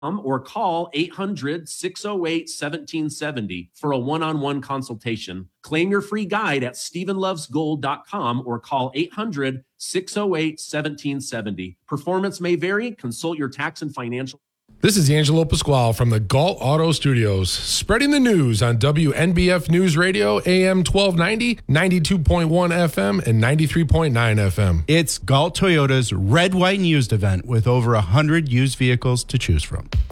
or call 800-608-1770 for a one-on-one consultation. Claim your free guide at StephenLovesGold.com or call 800-608-1770. Performance may vary. Consult your tax and financial. This is Angelo Pasquale from the Galt Auto Studios, spreading the news on WNBF News Radio, AM 1290, 92.1 FM, and 93.9 FM. It's Galt Toyota's Red, White, and Used event with over 100 used vehicles to choose from.